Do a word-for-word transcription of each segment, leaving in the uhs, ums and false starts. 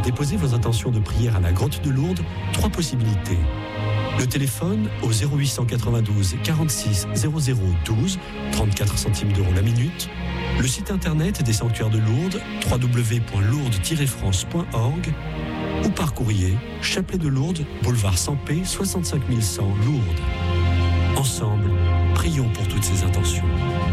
déposer vos intentions de prière à la grotte de Lourdes, trois possibilités. Le téléphone au zéro huit cent quatre-vingt-douze quarante-six zéro zéro douze, trente-quatre centimes d'euros la minute. Le site internet des sanctuaires de Lourdes, w w w point lourdes tiret france point org, ou par courrier, Chapelet de Lourdes, boulevard Sampé, soixante-cinq mille cent, Lourdes. Ensemble, prions pour toutes ces intentions.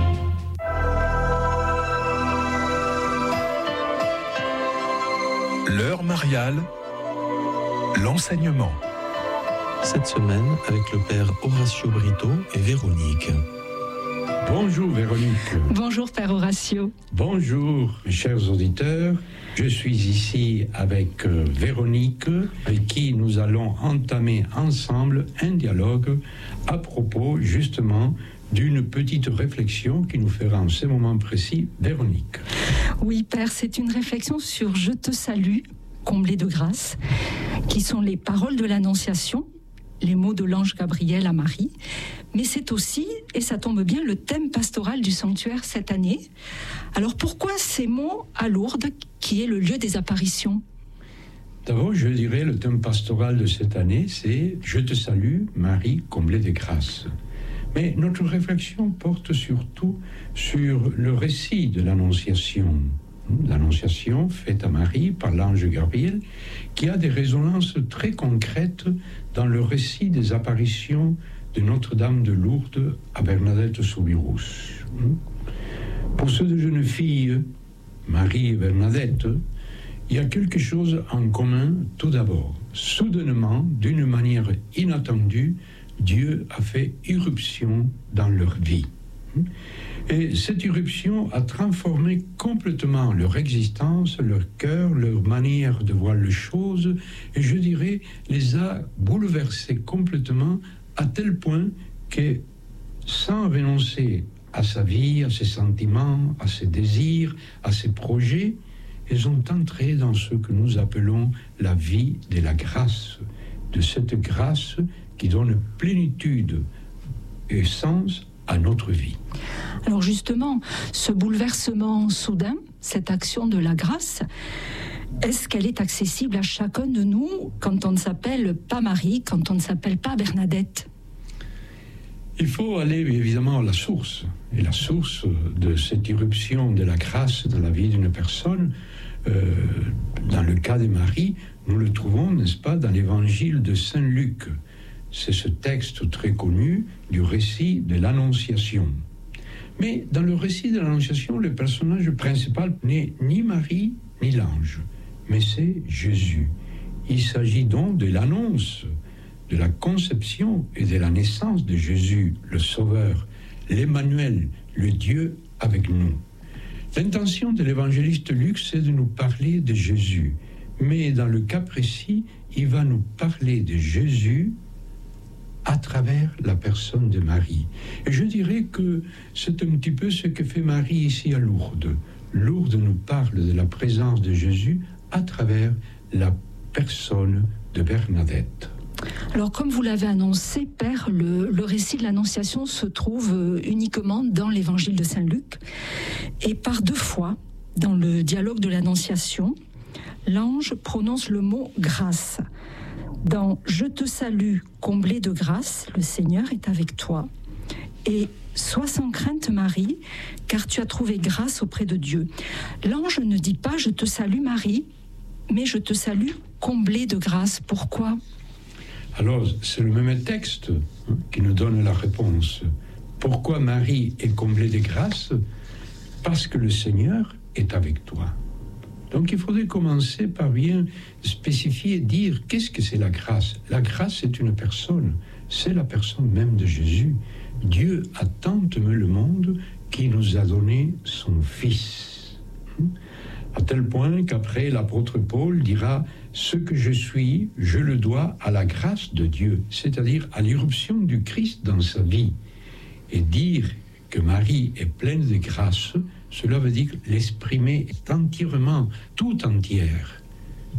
L'heure mariale, l'enseignement. Cette semaine, avec le père Horacio Brito et Véronique. Bonjour Véronique. Bonjour Père Horacio. Bonjour mes chers auditeurs. Je suis ici avec euh, Véronique, avec qui nous allons entamer ensemble un dialogue à propos justement d'une petite réflexion qui nous fera en ce moment précis Véronique. Oui Père, c'est une réflexion sur « Je te salue, comblé de grâce », qui sont les paroles de l'Annonciation, les mots de l'ange Gabriel à Marie, mais c'est aussi, et ça tombe bien, le thème pastoral du sanctuaire cette année. Alors pourquoi ces mots à Lourdes, qui est le lieu des apparitions ? D'abord, je dirais, le thème pastoral de cette année, c'est « Je te salue, Marie, comblée de grâce ». Mais notre réflexion porte surtout sur le récit de l'Annonciation. L'Annonciation faite à Marie par l'ange Gabriel, qui a des résonances très concrètes dans le récit des apparitions de Notre-Dame de Lourdes à Bernadette Soubirous. Pour ces deux jeunes filles, Marie et Bernadette, il y a quelque chose en commun tout d'abord. Soudainement, d'une manière inattendue, Dieu a fait irruption dans leur vie. Et cette irruption a transformé complètement leur existence, leur cœur, leur manière de voir les choses, et je dirais, les a bouleversés complètement à tel point que, sans renoncer à sa vie, à ses sentiments, à ses désirs, à ses projets, ils ont entré dans ce que nous appelons la vie de la grâce, de cette grâce qui donne plénitude et sens à notre vie. Alors justement, ce bouleversement soudain, cette action de la grâce, est-ce qu'elle est accessible à chacun de nous quand on ne s'appelle pas Marie, quand on ne s'appelle pas Bernadette ? Il faut aller évidemment à la source. Et la source de cette irruption de la grâce dans la vie d'une personne, euh, dans le cas de Marie, nous le trouvons, n'est-ce pas, dans l'évangile de Saint Luc. C'est ce texte très connu du récit de l'Annonciation. Mais dans le récit de l'Annonciation, le personnage principal n'est ni Marie ni l'ange, mais c'est Jésus. Il s'agit donc de l'annonce, de la conception et de la naissance de Jésus, le Sauveur, l'Emmanuel, le Dieu avec nous. L'intention de l'évangéliste Luc, c'est de nous parler de Jésus. Mais dans le cas précis, il va nous parler de Jésus à travers la personne de Marie. Et je dirais que c'est un petit peu ce que fait Marie ici à Lourdes. Lourdes nous parle de la présence de Jésus à travers la personne de Bernadette. Alors, comme vous l'avez annoncé, Père, le, le récit de l'Annonciation se trouve uniquement dans l'évangile de Saint Luc. Et par deux fois, dans le dialogue de l'Annonciation, l'ange prononce le mot « grâce ». Dans « Je te salue, comblé de grâce, le Seigneur est avec toi ». Et « Sois sans crainte, Marie, car tu as trouvé grâce auprès de Dieu ». L'ange ne dit pas « Je te salue, Marie », mais « Je te salue, comblé de grâce ». Pourquoi ? Alors, c'est le même texte hein, qui nous donne la réponse. Pourquoi Marie est comblée de grâce ? Parce que le Seigneur est avec toi. Donc il faudrait commencer par bien spécifier et dire qu'est-ce que c'est la grâce. La grâce, c'est une personne, c'est la personne même de Jésus. Dieu a tant aimé le monde qu'il nous a donné son Fils. À tel point qu'après l'apôtre Paul dira « Ce que je suis, je le dois à la grâce de Dieu », c'est-à-dire à l'irruption du Christ dans sa vie. Et dire que Marie est pleine de grâce, cela veut dire l'exprimer entièrement, tout entière. Pourquoi ?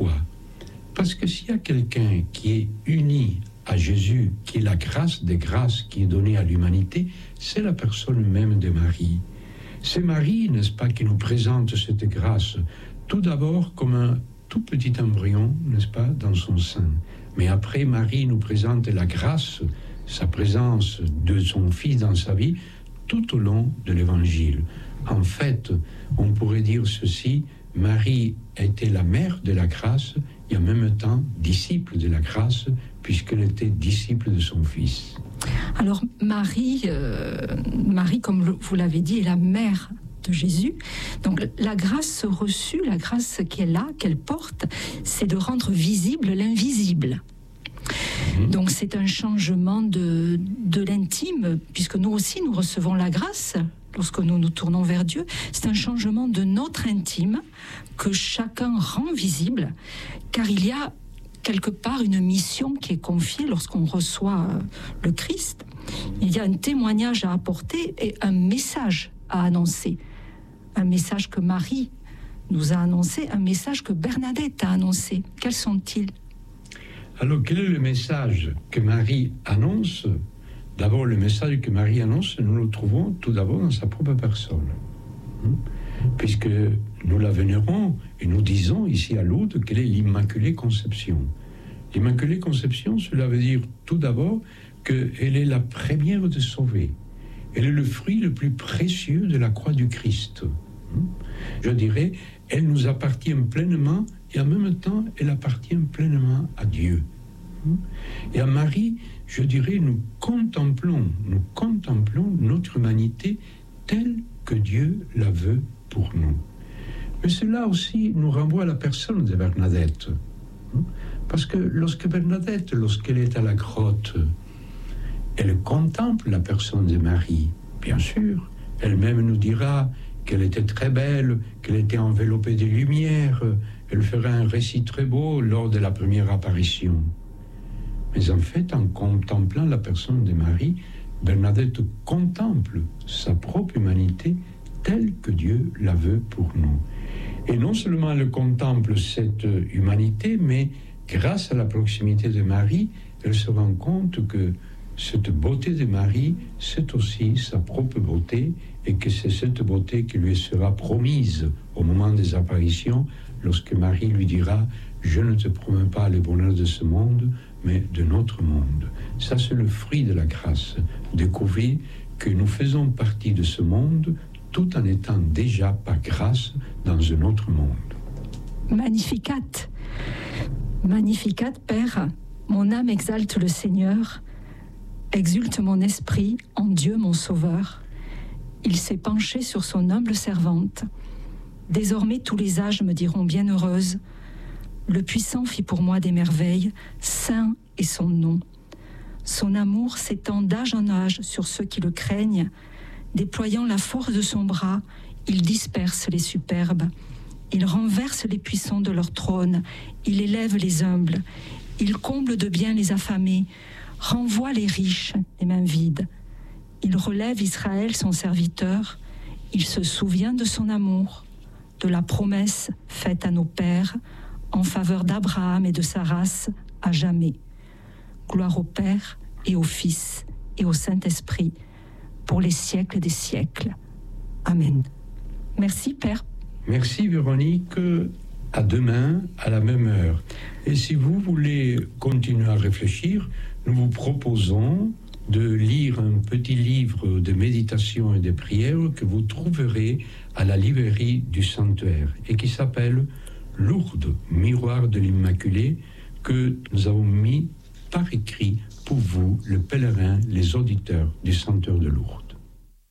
Parce que s'il y a quelqu'un qui est uni à Jésus, qui est la grâce des grâces qui est donnée à l'humanité, c'est la personne même de Marie. C'est Marie, n'est-ce pas, qui nous présente cette grâce, tout d'abord comme un tout petit embryon, n'est-ce pas, dans son sein. Mais après, Marie nous présente la grâce, sa présence de son Fils dans sa vie, tout au long de l'Évangile. En fait, on pourrait dire ceci, Marie était la mère de la grâce et en même temps disciple de la grâce, puisqu'elle était disciple de son Fils. Alors Marie, euh, Marie, comme vous l'avez dit, est la mère de Jésus. Donc la grâce reçue, la grâce qu'elle a, qu'elle porte, c'est de rendre visible l'invisible. Mmh. Donc c'est un changement de, de l'intime, puisque nous aussi nous recevons la grâce lorsque nous nous tournons vers Dieu. C'est un changement de notre intime que chacun rend visible, car il y a quelque part une mission qui est confiée lorsqu'on reçoit le Christ. Il y a un témoignage à apporter et un message à annoncer. Un message que Marie nous a annoncé, un message que Bernadette a annoncé. Quels sont-ils ? Alors, quel est le message que Marie annonce ? D'abord, le message que Marie annonce, nous le trouvons tout d'abord dans sa propre personne. Puisque nous la vénérons et nous disons ici à Lourdes qu'elle est l'Immaculée Conception. L'Immaculée Conception, cela veut dire tout d'abord qu'elle est la première de sauver. Elle est le fruit le plus précieux de la croix du Christ. Je dirais, elle nous appartient pleinement et en même temps, elle appartient pleinement à Dieu. Et à Marie, je dirais, nous contemplons, nous contemplons notre humanité telle que Dieu la veut pour nous. Mais cela aussi nous renvoie à la personne de Bernadette. Parce que lorsque Bernadette, lorsqu'elle est à la grotte, elle contemple la personne de Marie. Bien sûr, elle-même nous dira qu'elle était très belle, qu'elle était enveloppée de lumière. Elle fera un récit très beau lors de la première apparition. Mais en fait, en contemplant la personne de Marie, Bernadette contemple sa propre humanité telle que Dieu la veut pour nous. Et non seulement elle contemple cette humanité, mais grâce à la proximité de Marie, elle se rend compte que cette beauté de Marie, c'est aussi sa propre beauté, et que c'est cette beauté qui lui sera promise au moment des apparitions, lorsque Marie lui dira « Je ne te promets pas le bonheur de ce monde, mais de notre monde ». Ça, c'est le fruit de la grâce, découvrir que nous faisons partie de ce monde tout en étant déjà par grâce dans un autre monde. Magnificat, Magnificat, Père, mon âme exalte le Seigneur, exulte mon esprit en Dieu mon Sauveur. Il s'est penché sur son humble servante. Désormais tous les âges me diront bienheureuse. Le Puissant fit pour moi des merveilles, saint est son nom. Son amour s'étend d'âge en âge sur ceux qui le craignent. Déployant la force de son bras, il disperse les superbes. Il renverse les puissants de leur trône. Il élève les humbles. Il comble de bien les affamés. Renvoie les riches, les mains vides. Il relève Israël, son serviteur. Il se souvient de son amour, de la promesse faite à nos pères, en faveur d'Abraham et de sa race, à jamais. Gloire au Père et au Fils et au Saint-Esprit, pour les siècles des siècles. Amen. Merci, Père. Merci, Véronique. À demain, à la même heure. Et si vous voulez continuer à réfléchir, nous vous proposons de lire un petit livre de méditation et de prière que vous trouverez à la librairie du Sanctuaire et qui s'appelle « Lourdes, miroir de l'Immaculée » que nous avons mis par écrit pour vous, le pèlerin, les auditeurs du Sanctuaire de Lourdes.